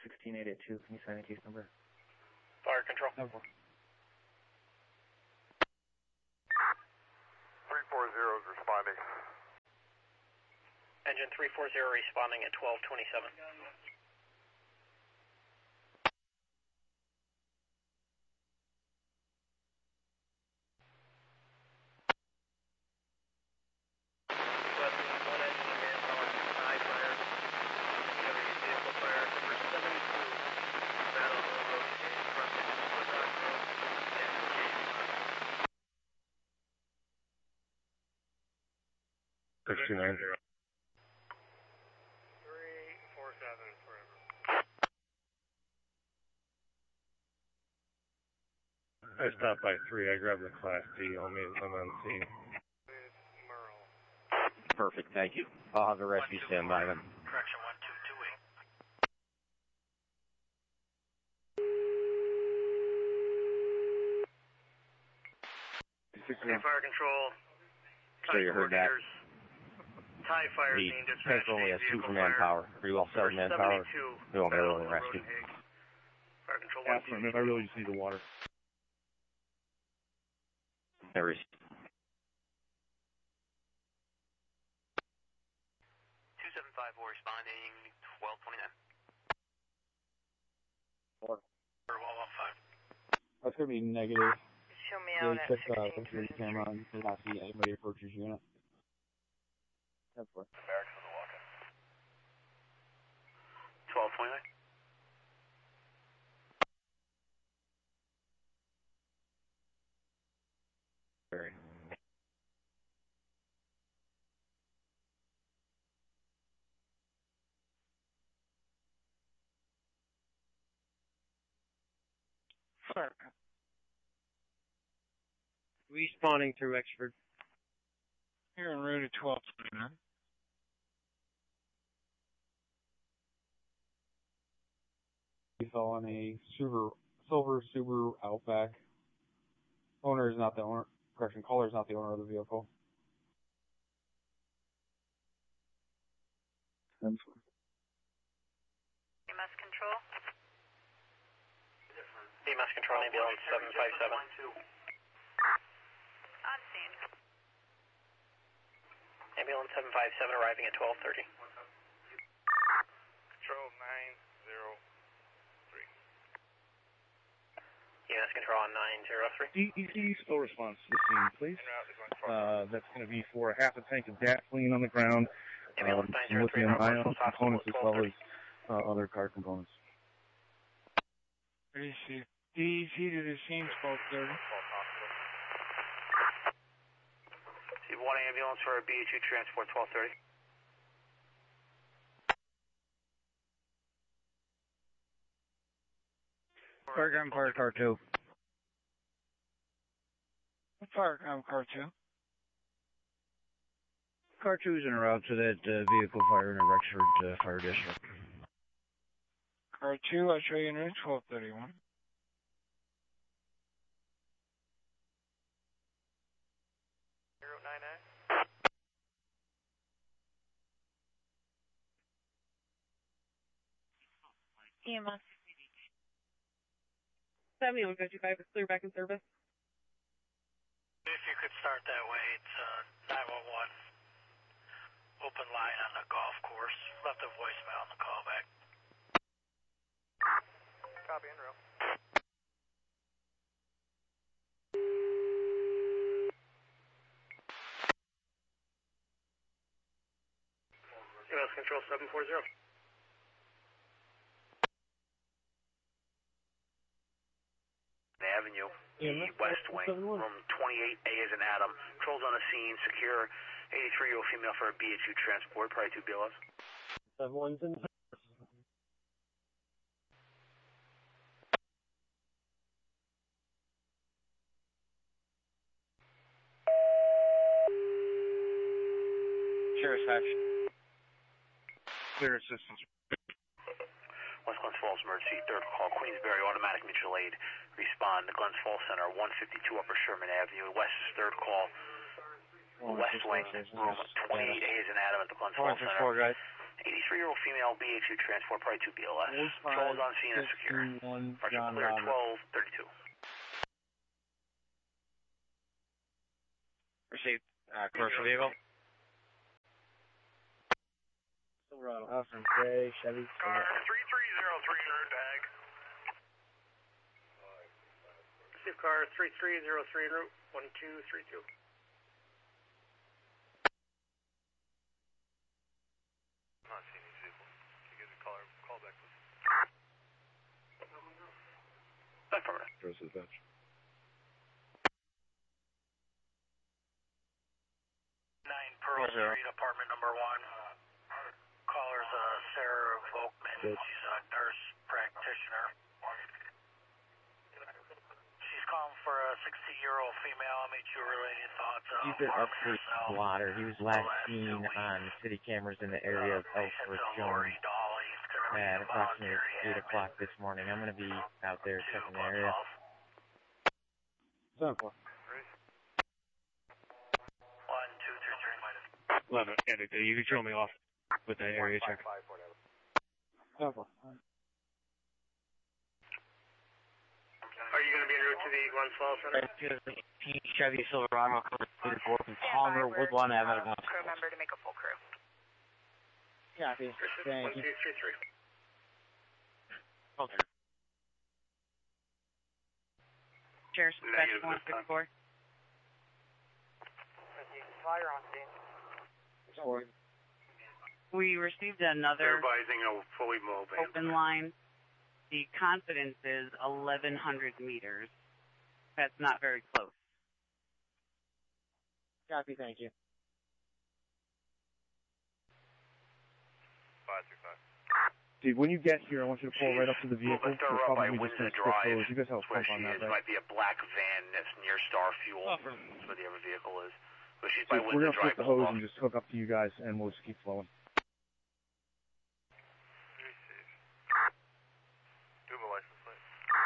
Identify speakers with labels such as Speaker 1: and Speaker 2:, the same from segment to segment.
Speaker 1: 16882. Can you sign a case number?
Speaker 2: Fire control.
Speaker 3: No.
Speaker 4: 340 is responding.
Speaker 2: Engine 340 responding at 1227.
Speaker 1: $6,290.
Speaker 4: 347 forever.
Speaker 1: I stopped by 3. I grabbed the Class D. I'm on scene.
Speaker 4: With Merle.
Speaker 5: Perfect, thank you. I'll have the rescue stand by then.
Speaker 2: Correction 1228. Okay, fire control.
Speaker 5: Sure you heard that.
Speaker 2: TIE fire
Speaker 5: The
Speaker 2: being dispatched.
Speaker 5: tank only has 2 for manpower. Are you all 7 manpower? We won't be able to rescue.
Speaker 2: Fire control
Speaker 3: Affirmative, I really just need the water.
Speaker 5: There is.
Speaker 2: 2754 responding 1229.
Speaker 3: Water.
Speaker 2: 1215.
Speaker 3: That's going to be negative.
Speaker 6: Show me out at 16
Speaker 3: security camera and did not see anybody approach his unit. 10-4.
Speaker 4: Barracks for the walk-in.
Speaker 2: 1229.
Speaker 5: Very.
Speaker 7: Fire. Respawning through Exford.
Speaker 8: Here en route at 1229.
Speaker 3: We saw on a silver Subaru Outback. Owner is not the owner. Correction, caller is not the owner of the vehicle. 10-4.
Speaker 6: EMS control.
Speaker 2: EMS control, ambulance 757.
Speaker 6: On scene.
Speaker 2: Ambulance 757 arriving at 1230.
Speaker 4: Control 903.
Speaker 2: EMS control on 903.
Speaker 9: DEC still response to the scene, please. That's going to be for half a tank of gasoline on the ground,
Speaker 2: Ambulance 903.
Speaker 9: lithium-ion components as well as other car components.
Speaker 8: DEC to the scene, 1230.
Speaker 2: C1 ambulance for BHU transport 1230.
Speaker 7: Fireground fire car 2.
Speaker 8: Fireground car 2.
Speaker 7: Car 2 is en route to that vehicle fire in the Rexford Fire District.
Speaker 8: Car 2, I'll show you en route 1231.
Speaker 6: EMS.
Speaker 10: 7155 is clear back in service.
Speaker 2: If you could start that way, it's 911. Open line on the golf course. Left a voicemail on the callback.
Speaker 4: Copy, en route.
Speaker 2: EMS control 740. Avenue, West Wing, room 28A is an Adam. Controls on the scene, secure 83-year-old female for a BHU transport, probably 2 BLS.
Speaker 7: 7-1's in.
Speaker 8: Sheriff's Hatch.
Speaker 9: Clear assistance.
Speaker 2: West Glens Falls emergency, third call, Queensberry automatic mutual aid. Respond to Glens Falls Center, 152 Upper Sherman Avenue. West is third call. West Wing, room 28A is an Adam at the Glens Falls Center.
Speaker 8: Guys.
Speaker 2: 83-year-old female, BHU transport, probably 2 BLS. Controls on scene and secure. Roger, clear 1232.
Speaker 5: Received. Commercial vehicle.
Speaker 7: Silverado. From Gray, Chevy.
Speaker 2: Car 3303 en route, bag.
Speaker 4: Receive car 3303 en route, 1232.
Speaker 2: I'm not seeing these vehicles. Can you give a call back, please? Affirmative.
Speaker 9: Versus Dutch.
Speaker 2: 9 Pearl Street, apartment number 1. Caller's Sarah Volkman. She's a nurse practitioner. She's calling for a 60-year-old female. MHU-related thoughts.
Speaker 5: He's been up for blotter. He was last seen on city cameras in the area of Ellsworth Jones at approximately 8 o'clock this morning. I'm going to be out there checking the area.
Speaker 3: 7-4.
Speaker 2: 1, 2, 3, 3 minus.
Speaker 1: 11. And you can show me off with that area check.
Speaker 3: 7-4.
Speaker 4: Are you going to be en route to the Glen Swell Center?
Speaker 5: Chevy Silverado, Gordon Palmer, Woodlawn Avenue.
Speaker 6: Crew member to make a full crew.
Speaker 3: Copy. Thank you.
Speaker 4: 1233.
Speaker 5: Okay.
Speaker 10: Sheriff's Dispatch 164.
Speaker 4: Fire on scene.
Speaker 10: We received another
Speaker 2: Advising a fully mobile.
Speaker 10: open line. The confidence is 1,100 meters. That's not very close.
Speaker 3: Copy, thank you.
Speaker 2: 535.
Speaker 9: Dude, when you get here, I want you to pull right up to the vehicle.
Speaker 2: Moving her up by Windsor Drive.
Speaker 9: You guys have a
Speaker 2: Where
Speaker 9: pump on
Speaker 2: she
Speaker 9: that,
Speaker 2: is
Speaker 9: right?
Speaker 2: might be a black van that's near Star Fuel. That's where the other vehicle is. But she's by
Speaker 9: Dude, we're
Speaker 2: Windsor
Speaker 9: gonna
Speaker 2: Drive.
Speaker 9: flip the hose and just hook up to you guys, and we'll just keep flowing.
Speaker 2: Do have a license plate?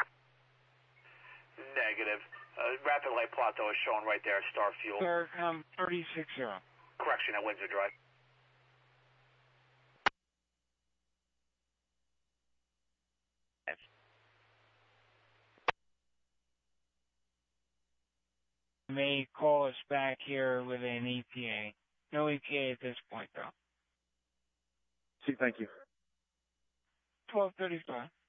Speaker 2: Negative. Rapid light plateau is shown right there at Star Fuel.
Speaker 8: Sir, 360.
Speaker 2: Correction, at Windsor Drive.
Speaker 8: May call us back here with an ETA. No ETA at this point, though.
Speaker 9: See, thank you.
Speaker 8: 1235.